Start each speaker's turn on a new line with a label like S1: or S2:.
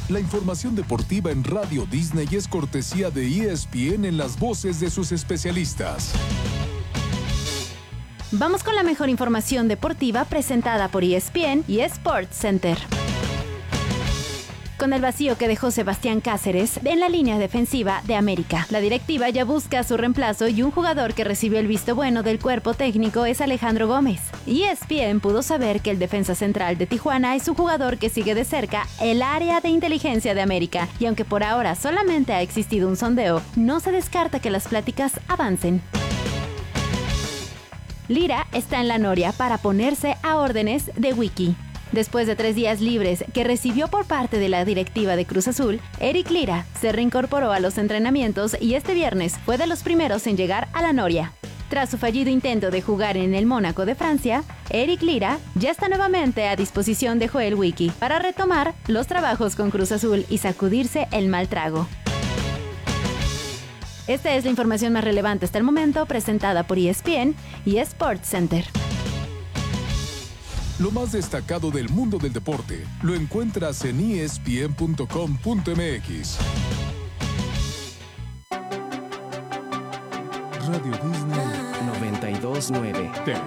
S1: La información deportiva en Radio Disney es cortesía de ESPN en las voces de sus especialistas.
S2: Vamos con la mejor información deportiva presentada por ESPN y Sports Center. Con el vacío que dejó Sebastián Cáceres en la línea defensiva de América, la directiva ya busca su reemplazo y un jugador que recibió el visto bueno del cuerpo técnico es Alejandro Gómez. ESPN pudo saber que el defensa central de Tijuana es un jugador que sigue de cerca el área de inteligencia de América y aunque por ahora solamente ha existido un sondeo, no se descarta que las pláticas avancen. Lira está en la noria para ponerse a órdenes de Wiki. Después de 3 días libres que recibió por parte de la directiva de Cruz Azul, Eric Lira se reincorporó a los entrenamientos y este viernes fue de los primeros en llegar a la noria. Tras su fallido intento de jugar en el Mónaco de Francia, Eric Lira ya está nuevamente a disposición de Joel Wiki para retomar los trabajos con Cruz Azul y sacudirse el mal trago. Esta es la información más relevante hasta el momento, presentada por ESPN y Sports Center.
S1: Lo más destacado del mundo del deporte lo encuentras en espn.com.mx.
S3: Radio Disney 92.9.